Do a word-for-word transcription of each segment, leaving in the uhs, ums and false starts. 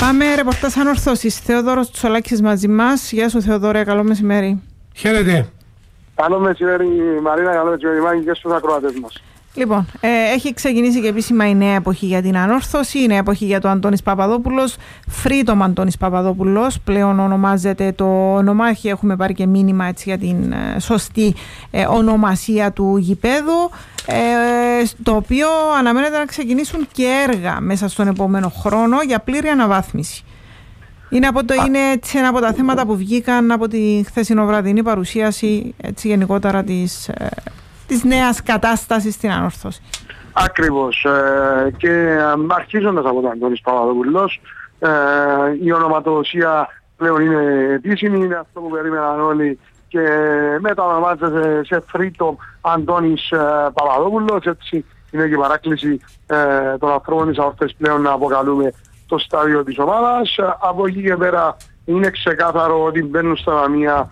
Πάμε ρεπορτάζ ανορθώσεις. Θεόδωρος Τσολάκης μαζί μας. Γεια σου Θεοδόρε, καλό μεσημέρι. Χαίρετε. Καλό μεσημέρι Μαρίνα, καλό μεσημέρι Μάκη και στους ακροατές μας. Λοιπόν, ε, έχει ξεκινήσει και επίσημα η νέα εποχή για την ανόρθωση, η νέα εποχή για το Αντώνης Παπαδόπουλος. Freedom Αντώνης Παπαδόπουλος, πλέον ονομάζεται το όνομα. Έχουμε πάρει και μήνυμα έτσι, για την ε, σωστή ε, ονομασία του γηπέδου, ε, το οποίο αναμένεται να ξεκινήσουν και έργα μέσα στον επόμενο χρόνο για πλήρη αναβάθμιση. Είναι, από το, είναι έτσι ένα από τα θέματα που βγήκαν από τη χθεσινοβραδινή παρουσίαση έτσι, γενικότερα της, ε, της νέας κατάστασης στην ανόρθωση. Ακριβώς. Ε, και αρχίζοντας από τον Αντώνης Παπαδόπουλος, ε, η ονοματοδοσία πλέον είναι επίσημη, είναι αυτό που περίμεναν όλοι και μετανομάζεται σε Freedom Αντώνης ε, Παπαδόπουλος. Έτσι είναι και η παράκληση ε, των ανθρώπων της ανόρθωσης πλέον να αποκαλούμε το στάδιο της ομάδας. Από εκεί και πέρα είναι ξεκάθαρο ότι μπαίνουν στα ταμεία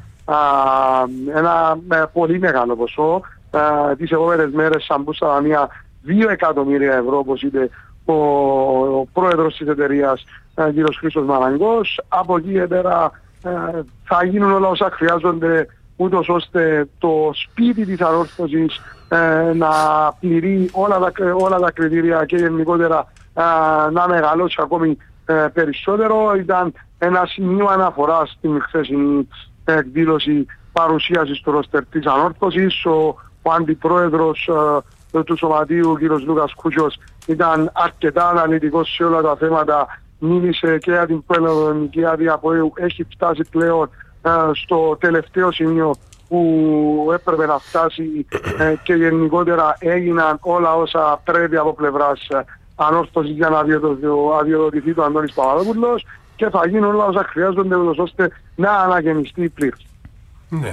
ένα με πολύ μεγάλο ποσό. Α, τις επόμενες μέρες θα μπουν στα ταμεία δύο εκατομμύρια ευρώ, όπως είπε ο, ο πρόεδρος της εταιρείας κ. Χρήστος Μαραγκός. Από εκεί και πέρα α, θα γίνουν όλα όσα χρειάζονται ούτως ώστε το σπίτι της ανόρθωσης ε, να πληρεί όλα τα, όλα τα κριτήρια και γενικότερα Uh, να μεγαλώσει ακόμη uh, περισσότερο. Ήταν ένα σημείο αναφορά στην χθεσινή εκδήλωση παρουσίασης του ρόστερ της ανόρθωσης. Ο, ο αντιπρόεδρος uh, του Σωματείου, κ. Λούκας Κούτσιος, ήταν αρκετά αναλυτικός σε όλα τα θέματα. Μίλησε και για την προελλαδονική άδεια που έχει φτάσει πλέον uh, στο τελευταίο σημείο που έπρεπε να φτάσει uh, και γενικότερα έγιναν όλα όσα πρέπει από πλευράς uh, ανόρθωση για να αδειοδοτηθεί το Αντώνης Παπαδόπουλος και θα γίνουν όλα όσα χρειάζονται ώστε να αναγεννηστεί πλήρως. Ναι.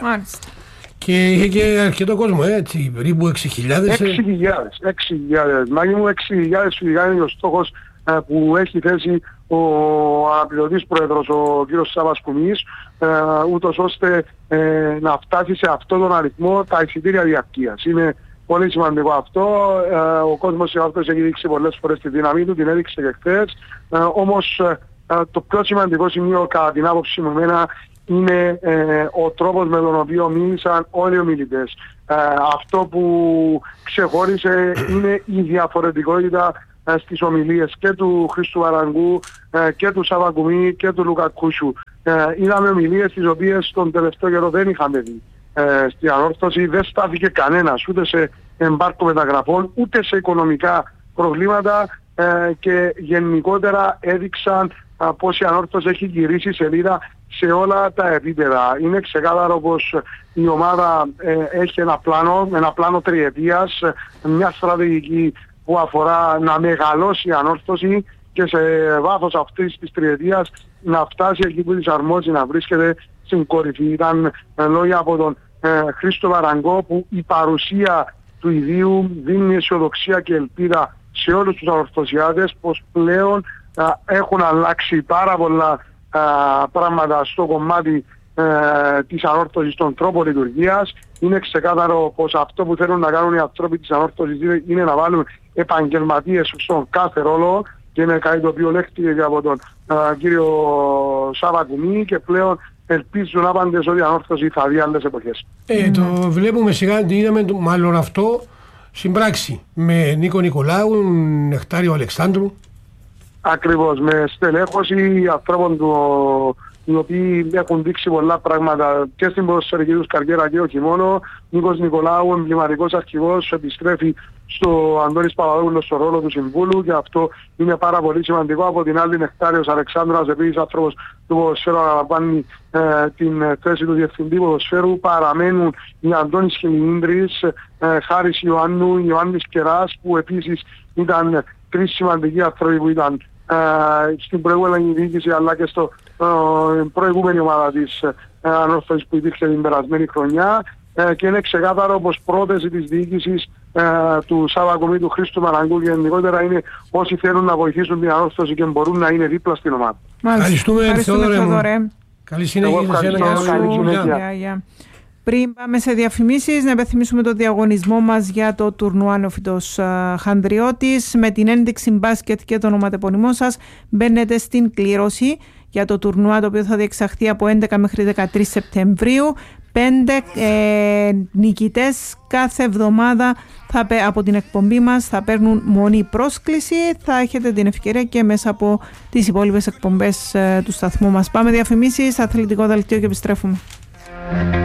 Και είχε και αρκετό κόσμο, έτσι, περίπου έξι χιλιάδες. έξι χιλιάδες, έξι χιλιάδες. Μάγει μου έξι χιλιάδες φυσικά είναι ο στόχος ε, που έχει θέσει ο αναπληρωτής πρόεδρος, ο κ. Σάβας Κουμής, ε, ούτως ώστε ε, να φτάσει σε αυτόν τον αριθμό τα εισιτήρια διαρκείας. Είναι πολύ σημαντικό αυτό. Ε, ο κόσμος αυτός έχει δείξει πολλές φορές τη δύναμή του, την έδειξε και χθες. Ε, όμως ε, το πιο σημαντικό σημείο κατά την άποψη μου εμένα είναι ε, ο τρόπος με τον οποίο μίλησαν όλοι οι ομιλητές. Ε, αυτό που ξεχώρισε είναι η διαφορετικότητα ε, στις ομιλίες και του Χρήστου Μαραγκού ε, και του Σαββακουμή και του Λουκακούσου. Ε, είδαμε ομιλίες τις οποίες τον τελευταίο καιρό δεν είχαμε δει. Ε, στην ανόρθωση δεν στάθηκε κανένας ούτε σε εμπάρκο μεταγραφών ούτε σε οικονομικά προβλήματα ε, και γενικότερα έδειξαν α, πως η ανόρθωση έχει γυρίσει σελίδα σε όλα τα επίπεδα. Είναι ξεκάθαρο πως η ομάδα ε, έχει ένα πλάνο, ένα πλάνο τριετίας, μια στρατηγική που αφορά να μεγαλώσει η ανόρθωση και σε βάθος αυτής της τριετίας να φτάσει εκεί που της αρμόζει να βρίσκεται στην κορυφή. Ήταν ε, λόγια από τον ε, Χρήστο Μαραγκό που η παρουσία του ιδίου δίνει αισιοδοξία και ελπίδα σε όλους τους ανορθωσιάτες πως πλέον ε, έχουν αλλάξει πάρα πολλά ε, πράγματα στο κομμάτι ε, της ανόρθωσης, των τρόπων λειτουργίας. Είναι ξεκάθαρο πως αυτό που θέλουν να κάνουν οι άνθρωποι της ανόρθωσης είναι, είναι να βάλουν επαγγελματίες στον κάθε ρόλο και είναι κάτι το οποίο λέχτηκε και από τον α, κύριο Σαββακουμή και πλέον ελπίζουν άπαντες ότι η ανόρθωση θα δει άλλες εποχές. Ε, το βλέπουμε σιγά, είδαμε μάλλον αυτό στην πράξη με Νίκο Νικολάου, Νεκτάριο Αλεξάνδρου. Ακριβώς, με στελέχωση ανθρώπων του, οι οποίοι έχουν δείξει πολλά πράγματα και στην ποδοσφαιρική τους καριέρα και όχι μόνο. Νίκος Νικολάου, εμβληματικός αρχηγός, επιστρέφει στο Αντώνης Παπαδόπουλος στο ρόλο του συμβούλου και αυτό είναι πάρα πολύ σημαντικό. Από την άλλη, Νεκτάριος Αλεξάνδρας, επίσης άνθρωπος του ποδοσφαίρου, αναλαμβάνει ε, την θέση του διευθυντή ποδοσφαίρου. Παραμένουν οι Αντώνης Χιλινίντρης, ε, Χάρης Ιωάννου, Ιωάννης Κεράς, που επίσης ήταν τρεις σημαντικοί άνθρωποι που ήταν ε, στην προηγούμενη διοίκηση αλλά και στο ε, προηγούμενη ομάδα της ε, ανόρθωσης που υπήρξε την περασμένη χρονιά. Ε, και είναι ξεκάθαρο πως πρόθεση της διοίκησης ε, του Σαββακουμή, του Χρήστου Μαραγκού και γενικότερα είναι όσοι θέλουν να βοηθήσουν την ανόρθωση και μπορούν να είναι δίπλα στην ομάδα. Ευχαριστούμε, Θεόδωρε μου. Καλή συνέχεια. Καλή συνέχεια. Πριν πάμε σε διαφημίσεις, να υπενθυμίσουμε το διαγωνισμό μας για το τουρνουά Νεοφυτός Χανδριώτης. Με την ένδειξη μπάσκετ και το ονοματεπώνυμό σας μπαίνετε στην κλήρωση για το τουρνουά, το οποίο θα διεξαχθεί από έντεκα μέχρι δεκατρείς Σεπτεμβρίου. Πέντε ε, νικητές κάθε εβδομάδα θα, από την εκπομπή μας θα παίρνουν μονή πρόσκληση. Θα έχετε την ευκαιρία και μέσα από τις υπόλοιπες εκπομπές ε, του σταθμού μας. Πάμε διαφημίσεις, αθλητικό δελτίο και επιστρέφουμε.